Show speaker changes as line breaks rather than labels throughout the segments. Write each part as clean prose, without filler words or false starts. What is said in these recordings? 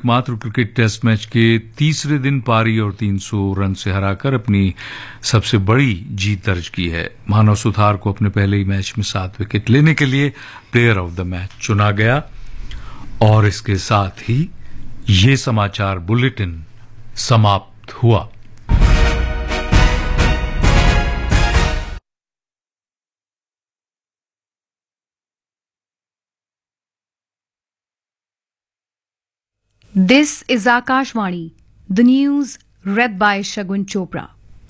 एकमात्र cricket test match के तीसरे दिन पारी और 300 रन से हराकर अपनी सबसे बड़ी जीत दर्ज की है। मानव सुथार को अपने पहले ही मैच में 7 विकेट लेने के लिए प्लेयर ऑफ द मैच चुना गया। और इसके साथ ही ये समाचार बुलेटिन समाप्त हुआ।
This is Akashvani, the news read by Shagun Chopra.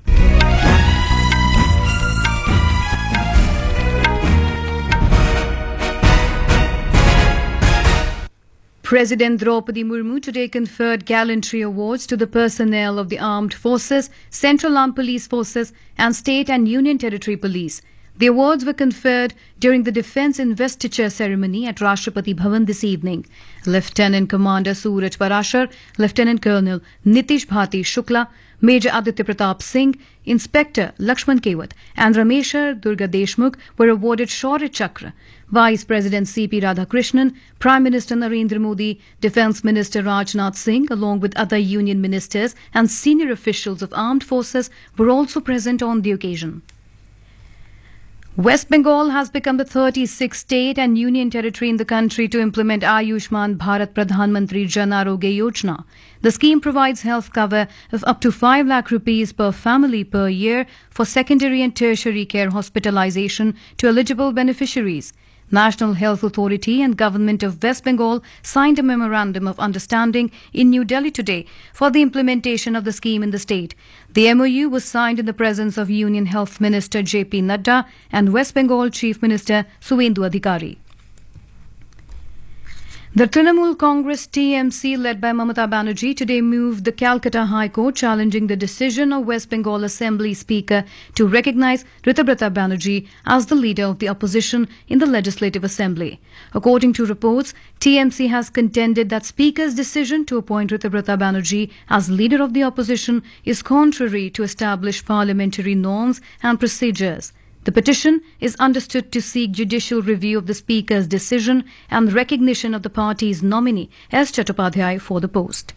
President Draupadi Murmu today conferred gallantry awards to the personnel of the Armed Forces, Central Armed Police Forces and State and Union Territory Police. The awards were conferred during the Defence Investiture ceremony at Rashtrapati Bhavan this evening. Lieutenant Commander Suraj Parashar, Lieutenant Colonel Nitish Bhati Shukla, Major Aditya Pratap Singh, Inspector Lakshman Kewat and Rameshwar Durga Deshmukh were awarded Shaurya Chakra. Vice President C.P. Radhakrishnan, Prime Minister Narendra Modi, Defence Minister Rajnath Singh along with other union ministers and senior officials of armed forces were also present on the occasion. West Bengal has become the 36th state and union territory in the country to implement Ayushman Bharat Pradhan Mantri Jan Arogya Yojana. The scheme provides health cover of up to 5 lakh rupees per family per year for secondary and tertiary care hospitalization to eligible beneficiaries. National Health Authority and Government of West Bengal signed a memorandum of understanding in New Delhi today for the implementation of the scheme in the state. The MOU was signed in the presence of Union Health Minister J.P. Nadda and West Bengal Chief Minister Suvendu Adhikari. The Trinamool Congress TMC led by Mamata Banerjee today moved the Calcutta High Court challenging the decision of West Bengal Assembly Speaker to recognise Ritubrata Banerjee as the leader of the opposition in the Legislative Assembly. According to reports, TMC has contended that Speaker's decision to appoint Ritubrata Banerjee as leader of the opposition is contrary to established parliamentary norms and procedures. The petition is understood to seek judicial review of the Speaker's decision and recognition of the party's nominee S. Chattopadhyay for the post.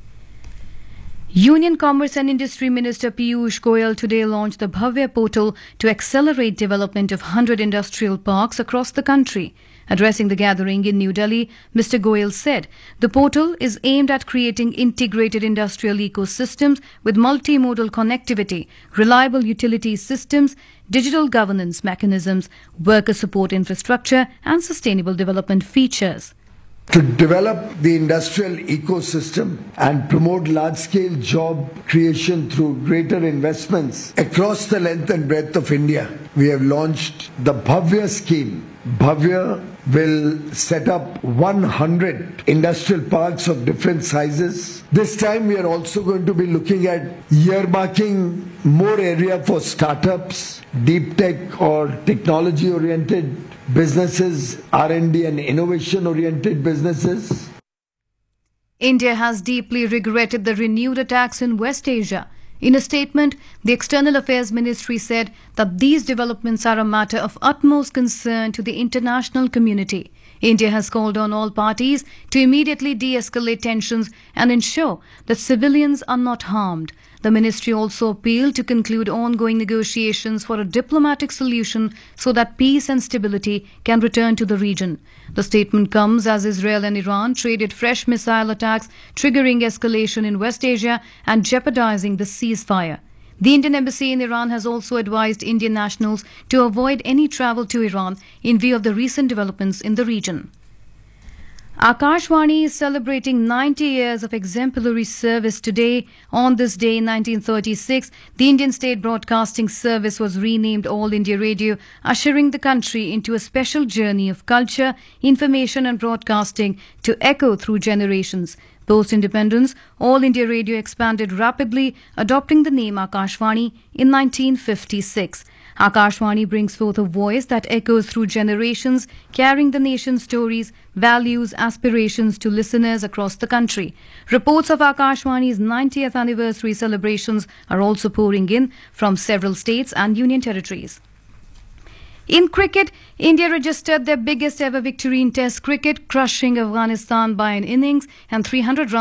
Union Commerce and Industry Minister Piyush Goyal today launched the Bhavya portal to accelerate development of 100 industrial parks across the country. Addressing the gathering in New Delhi, Mr. Goyal said the portal is aimed at creating integrated industrial ecosystems with multimodal connectivity, reliable utility systems, digital governance mechanisms, worker support infrastructure and sustainable development features.
To develop the industrial ecosystem and promote large-scale job creation through greater investments across the length and breadth of India, we have launched the Bhavya scheme. Bhavya will set up 100 industrial parks of different sizes. This time we are also going to be looking at earmarking more area for startups, deep tech or technology-oriented businesses, R&D and innovation-oriented businesses.
India has deeply regretted the renewed attacks in West Asia. In a statement, the External Affairs Ministry said that these developments are a matter of utmost concern to the international community. India has called on all parties to immediately de-escalate tensions and ensure that civilians are not harmed. The ministry also appealed to conclude ongoing negotiations for a diplomatic solution so that peace and stability can return to the region. The statement comes as Israel and Iran traded fresh missile attacks, triggering escalation in West Asia and jeopardizing the ceasefire. The Indian Embassy in Iran has also advised Indian nationals to avoid any travel to Iran in view of the recent developments in the region. Akashvani is celebrating 90 years of exemplary service today. On this day in 1936, the Indian State Broadcasting Service was renamed All India Radio, ushering the country into a special journey of culture, information and broadcasting to echo through generations. Post-independence, All India Radio expanded rapidly, adopting the name Akashvani in 1956. Akashvani brings forth a voice that echoes through generations, carrying the nation's stories, values, aspirations to listeners across the country. Reports of Akashvani's 90th anniversary celebrations are also pouring in from several states and union territories. In cricket, India registered their biggest ever victory in Test cricket, crushing Afghanistan by an innings and 300 runs